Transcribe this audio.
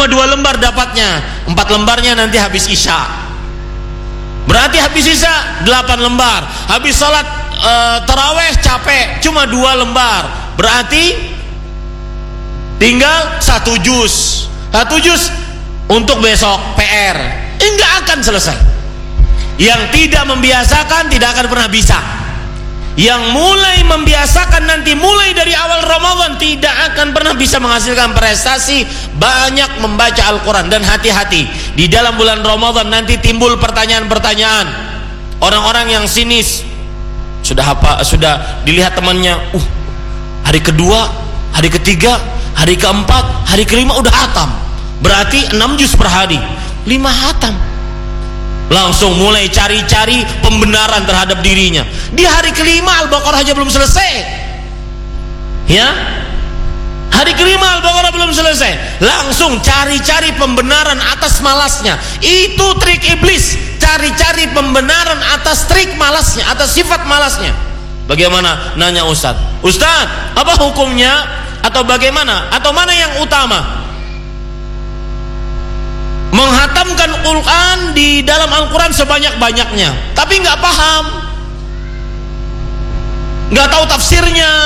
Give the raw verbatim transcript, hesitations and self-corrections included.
cuma dua lembar dapatnya, empat lembarnya nanti habis isya. Berarti habis isya delapan lembar. Habis sholat e, taraweh capek, cuma dua lembar. Berarti tinggal satu juz. Satu juz untuk besok P R. Enggak akan selesai. Yang tidak membiasakan tidak akan pernah bisa. Yang mulai membiasakan nanti mulai dari awal Ramadan tidak akan pernah bisa menghasilkan prestasi banyak membaca Al-Quran. Dan hati-hati, di dalam bulan Ramadan nanti timbul pertanyaan-pertanyaan. Orang-orang yang sinis, sudah apa, sudah dilihat temannya, uh hari kedua, hari ketiga, hari keempat, hari kelima udah hatam, berarti enam juz per hari, lima hatam. Langsung mulai cari-cari pembenaran terhadap dirinya. Di hari kelima Al-Baqarah aja belum selesai. Ya, hari kelima Al-Baqarah belum selesai, langsung cari-cari pembenaran atas malasnya. Itu trik iblis, cari-cari pembenaran atas trik malasnya, atas sifat malasnya. Bagaimana? Nanya Ustaz, Ustaz, apa hukumnya? Atau bagaimana? Atau mana yang utama? Menghatamkan Quran di dalam Al-Quran sebanyak-banyaknya, tapi nggak paham, nggak tahu tafsirnya.